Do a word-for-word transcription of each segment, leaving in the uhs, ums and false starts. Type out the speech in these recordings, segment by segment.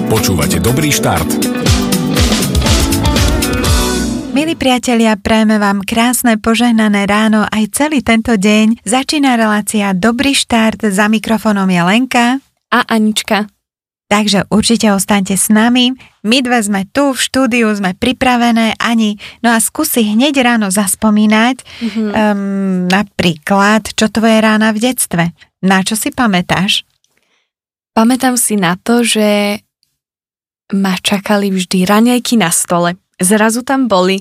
Počúvate Dobrý štart. Milí priatelia, prajeme vám krásne požehnané ráno aj celý tento deň. Začína relácia Dobrý štart, za mikrofónom je Lenka a Anička. Takže určite ostaňte s nami. My dve sme tu v štúdiu, sme pripravené. Ani, no a skúsi hneď ráno zaspomínať, mm-hmm. um, napríklad, čo tvoje rána v detstve. Na čo si pamätáš? Pamätám si na to, že ma čakali vždy raňajky na stole. Zrazu tam boli.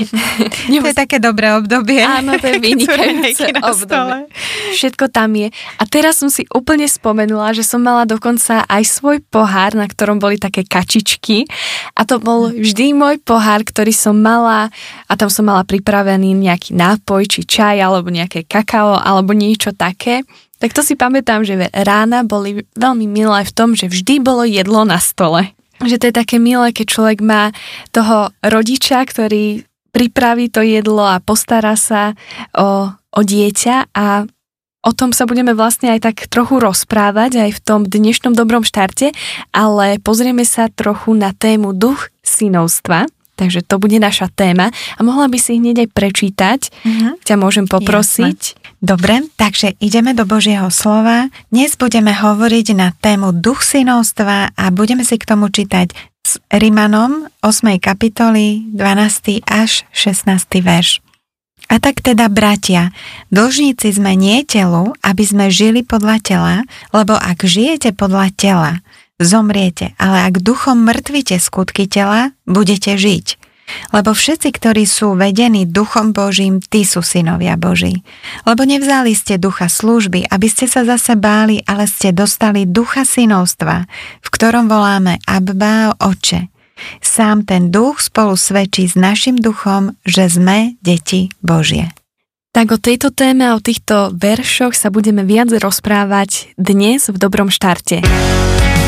To je také dobré obdobie. Áno, to je vynikajúce obdobie. Všetko tam je. A teraz som si úplne spomenula, že som mala dokonca aj svoj pohár, na ktorom boli také kačičky. A to bol vždy môj pohár, ktorý som mala, a tam som mala pripravený nejaký nápoj, či čaj, alebo nejaké kakao, alebo niečo také. Tak to si pamätám, že rána boli veľmi milé v tom, že vždy bolo jedlo na stole. Že to je také milé, keď človek má toho rodiča, ktorý pripraví to jedlo a postará sa o, o dieťa, a o tom sa budeme vlastne aj tak trochu rozprávať aj v tom dnešnom dobrom štarte, ale pozrieme sa trochu na tému duch synovstva. Takže to bude naša téma a mohla by si hneď aj prečítať. Uh-huh. Ťa môžem poprosiť. Jasne. Dobre, takže ideme do Božieho slova. Dnes budeme hovoriť na tému duch synovstva a budeme si k tomu čítať s Rimanom ôsmej kapitoly dvanásty až šestnásty verš. A tak teda, bratia, dlžníci sme nie telu, aby sme žili podľa tela, lebo ak žijete podľa tela, zomriete, ale ak duchom mŕtvite skutky tela, budete žiť. Lebo všetci, ktorí sú vedení duchom Božím, tí sú synovia Boží. Lebo nevzali ste ducha služby, aby ste sa zase báli, ale ste dostali ducha synovstva, v ktorom voláme Abba, Oče. Sám ten duch spolu svedčí s našim duchom, že sme deti Božie. Tak o tejto téme a o týchto veršoch sa budeme viac rozprávať dnes v Dobrom štarte.